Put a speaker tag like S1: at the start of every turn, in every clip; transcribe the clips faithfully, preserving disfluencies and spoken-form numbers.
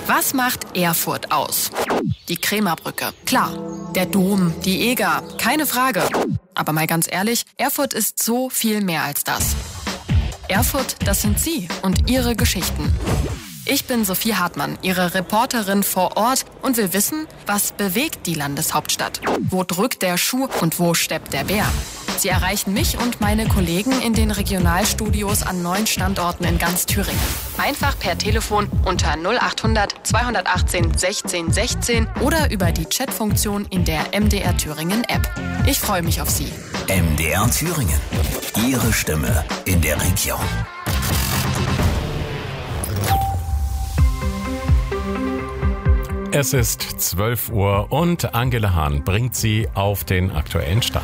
S1: Was macht Erfurt aus? Die Krämerbrücke, klar. Der Dom, die Eger, keine Frage. Aber mal ganz ehrlich, Erfurt ist so viel mehr als das. Erfurt, das sind Sie und Ihre Geschichten. Ich bin Sophie Hartmann, Ihre Reporterin vor Ort und will wissen, was bewegt die Landeshauptstadt? Wo drückt der Schuh und wo steppt der Bär? Sie erreichen mich und meine Kollegen in den Regionalstudios an neun Standorten in ganz Thüringen. Einfach per Telefon unter null achthundert zweihundertachtzehn sechzehn sechzehn oder über die Chatfunktion in der M D R Thüringen App. Ich freue mich auf Sie.
S2: M D R Thüringen. Ihre Stimme in der Region.
S3: Es ist zwölf Uhr und Angela Hahn bringt Sie auf den aktuellen Stand.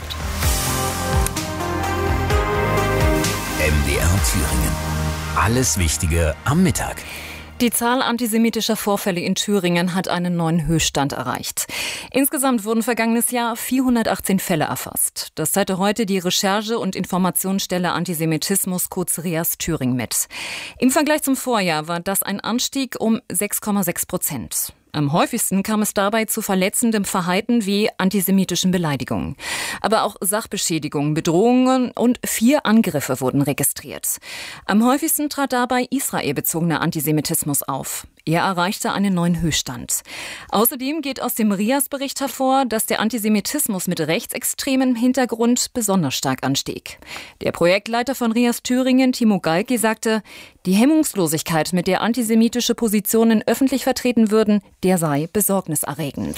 S2: M D R Thüringen. Alles Wichtige am Mittag.
S4: Die Zahl antisemitischer Vorfälle in Thüringen hat einen neuen Höchststand erreicht. Insgesamt wurden vergangenes Jahr vierhundertachtzehn Fälle erfasst. Das teilte heute die Recherche- und Informationsstelle Antisemitismus kurz REAS Thüringen mit. Im Vergleich zum Vorjahr war das ein Anstieg um sechs Komma sechs Prozent. Am häufigsten kam es dabei zu verletzendem Verhalten wie antisemitischen Beleidigungen. Aber auch Sachbeschädigungen, Bedrohungen und vier Angriffe wurden registriert. Am häufigsten trat dabei israelbezogener Antisemitismus auf. Er erreichte einen neuen Höchststand. Außerdem geht aus dem REAS-Bericht hervor, dass der Antisemitismus mit rechtsextremem Hintergrund besonders stark anstieg. Der Projektleiter von REAS Thüringen, Timo Galki, sagte, die Hemmungslosigkeit, mit der antisemitische Positionen öffentlich vertreten würden, der sei besorgniserregend.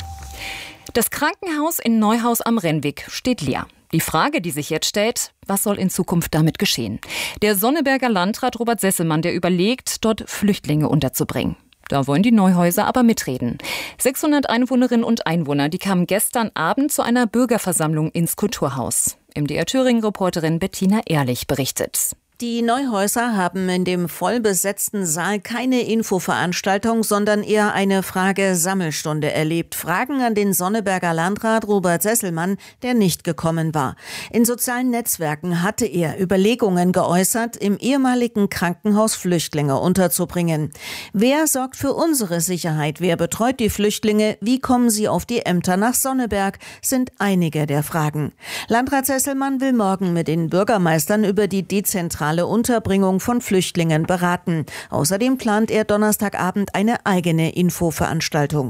S4: Das Krankenhaus in Neuhaus am Rennweg steht leer. Die Frage, die sich jetzt stellt, was soll in Zukunft damit geschehen? Der Sonneberger Landrat Robert Sesselmann, der überlegt, dort Flüchtlinge unterzubringen. Da wollen die Neuhäuser aber mitreden. sechshundert Einwohnerinnen und Einwohner, die kamen gestern Abend zu einer Bürgerversammlung ins Kulturhaus. M D R Thüringen-Reporterin Bettina Ehrlich berichtet.
S5: Die Neuhäuser haben in dem vollbesetzten Saal keine Infoveranstaltung, sondern eher eine Frage-Sammelstunde erlebt. Fragen an den Sonneberger Landrat Robert Sesselmann, der nicht gekommen war. In sozialen Netzwerken hatte er Überlegungen geäußert, im ehemaligen Krankenhaus Flüchtlinge unterzubringen. Wer sorgt für unsere Sicherheit? Wer betreut die Flüchtlinge? Wie kommen sie auf die Ämter nach Sonneberg? Sind einige der Fragen. Landrat Sesselmann will morgen mit den Bürgermeistern über die dezentrale Unterbringung von Flüchtlingen beraten. Außerdem plant er Donnerstagabend eine eigene Infoveranstaltung.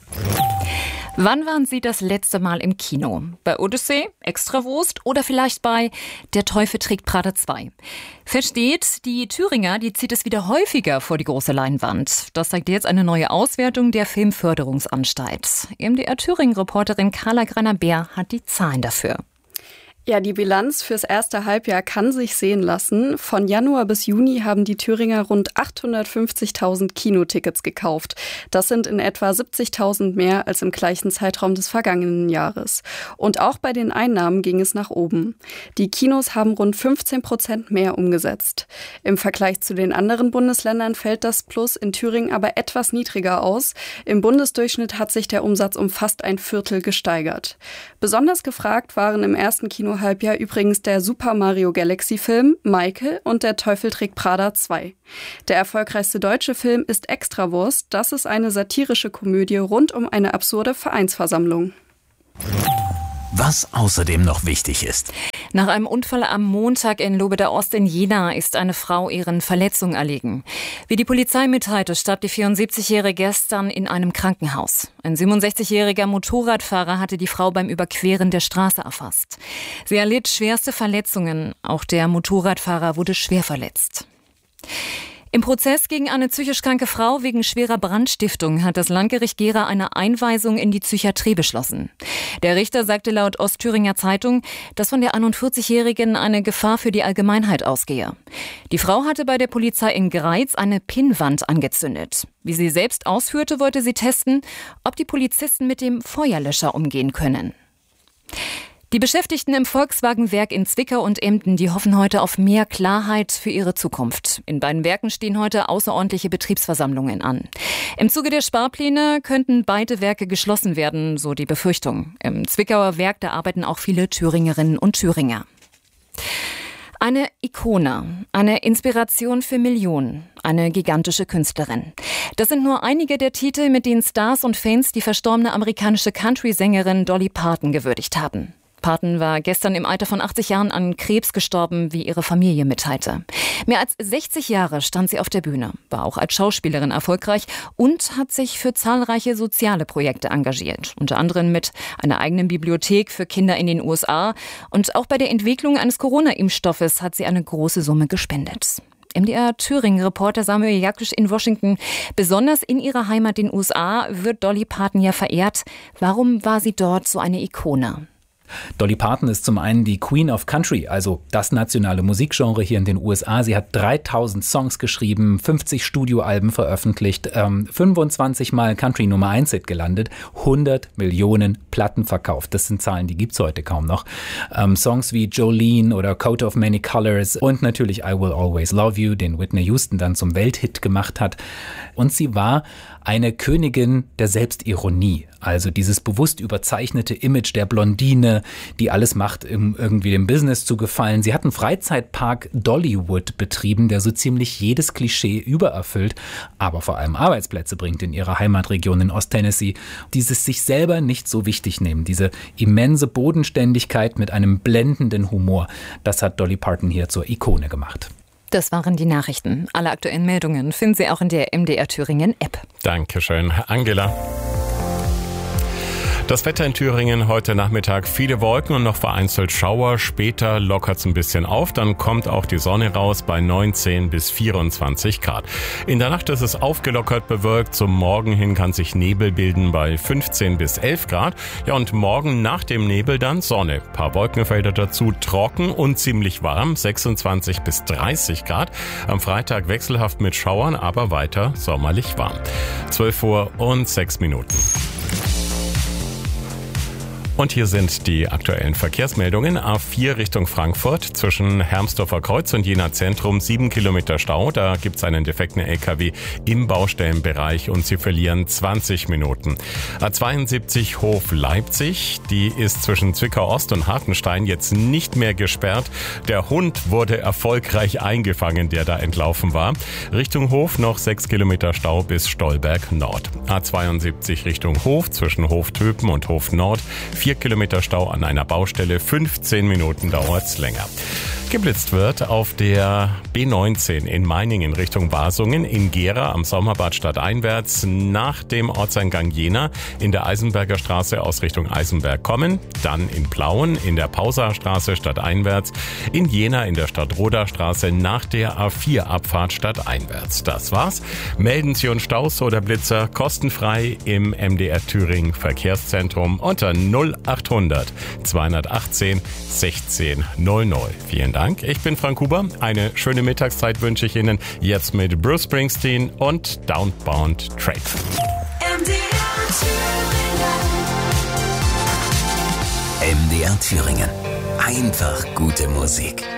S4: Wann waren Sie das letzte Mal im Kino? Bei Odyssee, Extrawurst oder vielleicht bei Der Teufel trägt Prada zwei? Versteht, die Thüringer, die zieht es wieder häufiger vor die große Leinwand. Das zeigt jetzt eine neue Auswertung der Filmförderungsanstalt. M D R Thüringen-Reporterin Carla Greiner-Beer hat die Zahlen dafür.
S6: Ja, die Bilanz fürs erste Halbjahr kann sich sehen lassen. Von Januar bis Juni haben die Thüringer rund achthundertfünfzigtausend Kinotickets gekauft. Das sind in etwa siebzigtausend mehr als im gleichen Zeitraum des vergangenen Jahres. Und auch bei den Einnahmen ging es nach oben. Die Kinos haben rund fünfzehn Prozent mehr umgesetzt. Im Vergleich zu den anderen Bundesländern fällt das Plus in Thüringen aber etwas niedriger aus. Im Bundesdurchschnitt hat sich der Umsatz um fast ein Viertel gesteigert. Besonders gefragt waren im ersten Kino Halbjahr übrigens der Super Mario Galaxy Film Michael und Der Teufel trägt Prada zwei. Der erfolgreichste deutsche Film ist Extrawurst. Das ist eine satirische Komödie rund um eine absurde Vereinsversammlung.
S2: Was außerdem noch wichtig ist.
S4: Nach einem Unfall am Montag in Lobeda-Ost in Jena ist eine Frau ihren Verletzungen erlegen. Wie die Polizei mitteilte, starb die vierundsiebzigjährige gestern in einem Krankenhaus. Ein siebenundsechzigjähriger Motorradfahrer hatte die Frau beim Überqueren der Straße erfasst. Sie erlitt schwerste Verletzungen. Auch der Motorradfahrer wurde schwer verletzt. Im Prozess gegen eine psychisch kranke Frau wegen schwerer Brandstiftung hat das Landgericht Gera eine Einweisung in die Psychiatrie beschlossen. Der Richter sagte laut Ostthüringer Zeitung, dass von der einundvierzigjährigen eine Gefahr für die Allgemeinheit ausgehe. Die Frau hatte bei der Polizei in Greiz eine Pinnwand angezündet. Wie sie selbst ausführte, wollte sie testen, ob die Polizisten mit dem Feuerlöscher umgehen können. Die Beschäftigten im Volkswagen-Werk in Zwickau und Emden, die hoffen heute auf mehr Klarheit für ihre Zukunft. In beiden Werken stehen heute außerordentliche Betriebsversammlungen an. Im Zuge der Sparpläne könnten beide Werke geschlossen werden, so die Befürchtung. Im Zwickauer Werk, da arbeiten auch viele Thüringerinnen und Thüringer. Eine Ikone, eine Inspiration für Millionen, eine gigantische Künstlerin. Das sind nur einige der Titel, mit denen Stars und Fans die verstorbene amerikanische Country-Sängerin Dolly Parton gewürdigt haben. Parton war gestern im Alter von achtzig Jahren an Krebs gestorben, wie ihre Familie mitteilte. Mehr als sechzig Jahre stand sie auf der Bühne, war auch als Schauspielerin erfolgreich und hat sich für zahlreiche soziale Projekte engagiert. Unter anderem mit einer eigenen Bibliothek für Kinder in den U S A. Und auch bei der Entwicklung eines Corona-Impfstoffes hat sie eine große Summe gespendet. M D R Thüringen-Reporter Samuel Jakisch in Washington. Besonders in ihrer Heimat, den U S A, wird Dolly Parton ja verehrt. Warum war sie dort so eine Ikone?
S7: Dolly Parton ist zum einen die Queen of Country, also das nationale Musikgenre hier in den U S A. Sie hat dreitausend Songs geschrieben, fünfzig Studioalben veröffentlicht, ähm, fünfundzwanzig Mal Country Nummer eins Hit gelandet, hundert Millionen Platten verkauft. Das sind Zahlen, die gibt's heute kaum noch. Ähm, Songs wie Jolene oder Coat of Many Colors und natürlich I Will Always Love You, den Whitney Houston dann zum Welthit gemacht hat. Und sie war eine Königin der Selbstironie, also dieses bewusst überzeichnete Image der Blondine, die alles macht, um irgendwie dem Business zu gefallen. Sie hat einen Freizeitpark Dollywood betrieben, der so ziemlich jedes Klischee übererfüllt, aber vor allem Arbeitsplätze bringt in ihrer Heimatregion in Osttennessee. Dieses sich selber nicht so wichtig nehmen, diese immense Bodenständigkeit mit einem blendenden Humor, das hat Dolly Parton hier zur Ikone gemacht.
S4: Das waren die Nachrichten. Alle aktuellen Meldungen finden Sie auch in der M D R Thüringen App.
S3: Dankeschön, Angela. Das Wetter in Thüringen heute Nachmittag, viele Wolken und noch vereinzelt Schauer. Später lockert es ein bisschen auf, dann kommt auch die Sonne raus bei neunzehn bis vierundzwanzig Grad. In der Nacht ist es aufgelockert bewölkt, zum Morgen hin kann sich Nebel bilden bei fünfzehn bis elf Grad. Ja, und morgen nach dem Nebel dann Sonne. Ein paar Wolkenfelder dazu, trocken und ziemlich warm, sechsundzwanzig bis dreißig Grad. Am Freitag wechselhaft mit Schauern, aber weiter sommerlich warm. zwölf Uhr und sechs Minuten. Und hier sind die aktuellen Verkehrsmeldungen. A vier Richtung Frankfurt zwischen Hermsdorfer Kreuz und Jena Zentrum sieben Kilometer Stau. Da gibt es einen defekten L K W im Baustellenbereich und Sie verlieren zwanzig Minuten. A zweiundsiebzig Hof Leipzig, die ist zwischen Zwickau Ost und Hartenstein jetzt nicht mehr gesperrt. Der Hund wurde erfolgreich eingefangen, der da entlaufen war. Richtung Hof noch sechs Kilometer Stau bis Stolberg Nord. A zweiundsiebzig Richtung Hof zwischen Hof Töpen und Hof Nord. vier Kilometer Stau an einer Baustelle, fünfzehn Minuten dauert's länger. Geblitzt wird auf der B neunzehn in Meiningen Richtung Wasungen, in Gera am Sommerbad stadteinwärts, nach dem Ortseingang Jena in der Eisenberger Straße aus Richtung Eisenberg kommen, dann in Plauen in der Pausastraße stadteinwärts, in Jena in der Stadtroder Straße nach der A vier Abfahrt stadteinwärts. Das war's. Melden Sie uns Staus oder Blitzer kostenfrei im M D R Thüringen Verkehrszentrum unter null achthundert zweihundertachtzehn sechzehn null null. Vielen Dank. Ich bin Frank Huber. Eine schöne Mittagszeit wünsche ich Ihnen jetzt mit Bruce Springsteen und Downbound Train.
S2: M D R Thüringen. Einfach gute Musik.